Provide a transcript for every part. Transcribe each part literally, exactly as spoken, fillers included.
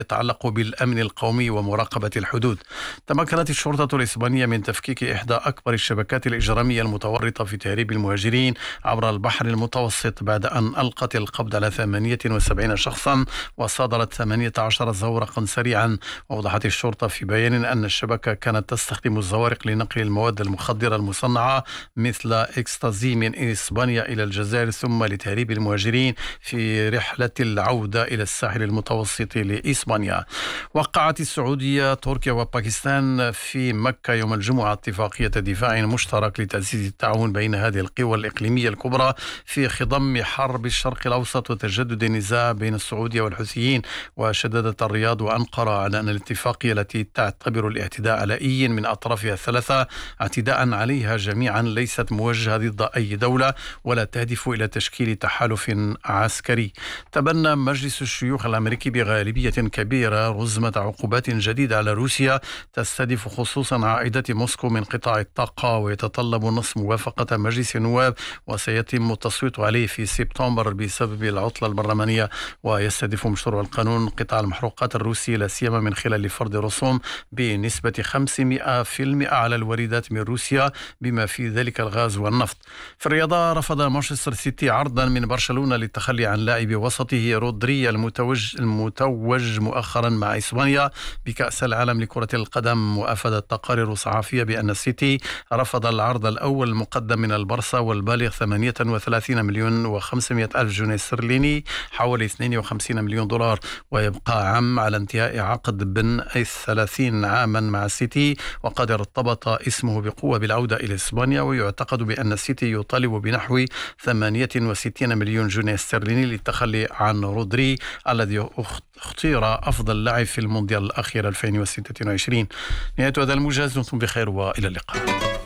يتعلق بالأمن القومي ومراقبة الحدود. تمكنت الشرطة الإسبانية من تفكيك إحدى أكبر الشبكات الإجرامية المتورطة في تهريب المهاجرين عبر البحر المتوسط بعد أن ألقت القبض على ثمانية وسبعين شخصا وصادرت ثمانية عشر زورقا سريعا. وأوضحت الشرطة في بيان أن الشبكة كانت تستخدم الزوارق لنقل المواد المخدرة المصنعة مثل إكستازي من إسبانيا إلى الجزائر ثم لتهريب المهاجرين في رحلة العودة إلى الساحل المتوسط لإسبانيا. وقعت السعودية تركيا وباكستان في مكة يوم الجمعة اتفاقية دفاع مشترك لتعزيز التعاون بين هذه القوى الإقليمية الكبرى في خضم حرب الشرق الأوسط وتجدد النزاع بين السعودية والحوثيين. وشددت الرياض وأنقرة على أن الاتفاقية التي تعتبر الاعتداء على أي من أطرافها الثلاثة اعتداء عليها جميعا ليست موجهة ضد أي دولة ولا تهدف إلى تشكيل تحالف عسكري. تبنى مجلس الشيوخ الأمريكي بغالبية كبيرة رزمة عقوبات جديدة على روسيا تستهدف خصوصا عائدات موسكو من قطاع الطاقة، ويتطلب نص موافقة مجلس النواب وسيتم التصويت عليه في سبتمبر بسبب العطلة البرلمانية. ويستهدف مشروع القانون قطاع المحروقات الروسي لا سيما من خلال فرض رسوم بنسبة خمسمائة بالمئة على الواردات من روسيا بما في ذلك الغاز والنفط. في الرياضة، رفض مانشستر سيتي عرضا من برشلونة للتخلي عن لاعب وسطه رودري المتوج المتوج مؤخرا مع إسبانيا بكأس العالم لكرة القدم. وأفادت تقارير صحفية بأن السيتي رفض العرض الأول المقدم من البرصا والبالغ ثمانية وثلاثين مليون وخمسمائة ألف جنيه استرليني حوالي اثنين وخمسين مليون دولار. ويبقى عام على انتهاء عقد بن الثلاثين عاما مع السيتي، وقد ارتبط اسمه بقوة بالعودة إلى إسبانيا. ويعتقد بأن السيتي يطالب بنحو ثمانية وستين مليون جنيه استرليني للتخلي عن رودري الذي اختير أفضل لاعب في المونديال الأخير ألفين وستة وعشرين. نهاية هذا الموجز، دمتم بخير وإلى اللقاء.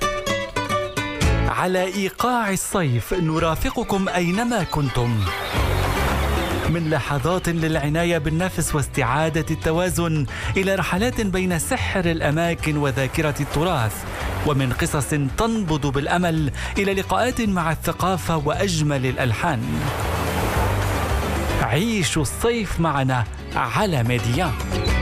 على إيقاع الصيف نرافقكم أينما كنتم، من لحظات للعناية بالنفس واستعادة التوازن إلى رحلات بين سحر الأماكن وذاكرة التراث، ومن قصص تنبض بالأمل إلى لقاءات مع الثقافة وأجمل الألحان. عيشوا الصيف معنا على ميديان.